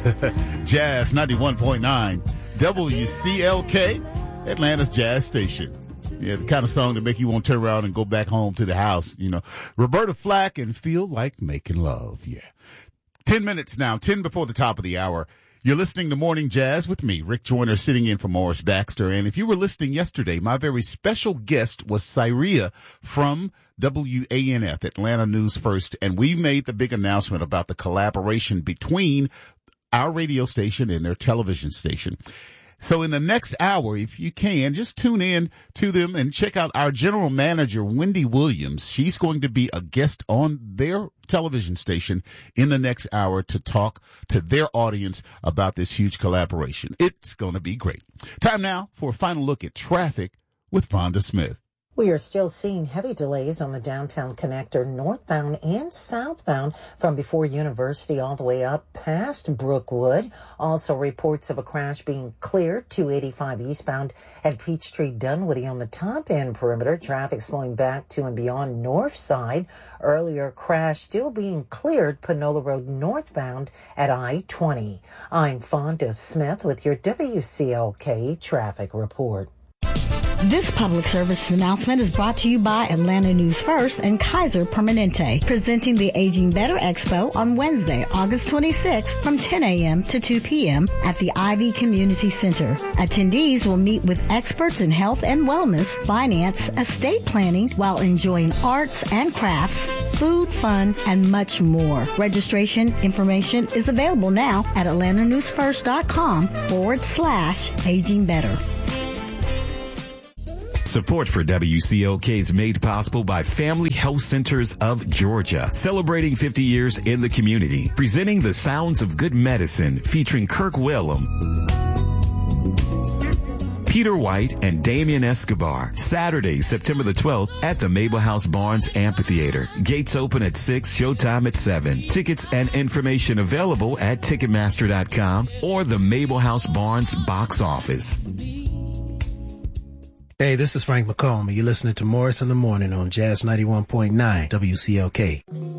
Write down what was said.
Jazz 91.9 WCLK, Atlanta's jazz station. Yeah, the kind of song that make you want to turn around and go back home to the house, you know. Roberta Flack and Feel Like Making Love. Yeah. 10 minutes now, 10 before the top of the hour. You're listening to Morning Jazz with me, Rick Joyner, sitting in for Morris Baxter. And if you were listening yesterday, my very special guest was Syria from WANF, Atlanta News First. And we made the big announcement about the collaboration between our radio station and their television station. So in the next hour, if you can, just tune in to them and check out our general manager, Wendy Williams. She's going to be a guest on their television station in the next hour to talk to their audience about this huge collaboration. It's going to be great. Time now for a final look at traffic with Vonda Smith. We are still seeing heavy delays on the downtown connector northbound and southbound from before University all the way up past Brookwood. Also reports of a crash being cleared 285 eastbound at Peachtree Dunwoody on the top end perimeter. Traffic slowing back to and beyond North Side. Earlier crash still being cleared Panola Road northbound at I-20. I'm Fonda Smith with your WCLK traffic report. This public service announcement is brought to you by Atlanta News First and Kaiser Permanente, presenting the Aging Better Expo on Wednesday, August 26th from 10 a.m. to 2 p.m. at the Ivy Community Center. Attendees will meet with experts in health and wellness, finance, estate planning, while enjoying arts and crafts, food, fun, and much more. Registration information is available now at atlantanewsfirst.com/aging better. Support for WCOK is made possible by Family Health Centers of Georgia, celebrating 50 years in the community, presenting the sounds of good medicine, featuring Kirk Whalum, Peter White, and Damian Escobar. Saturday, September the 12th at the Mabel House Barnes Amphitheater. Gates open at 6, showtime at 7. Tickets and information available at Ticketmaster.com or the Mabel House Barnes box office. Hey, this is Frank McComb, and you're listening to Morris in the Morning on Jazz 91.9 WCLK.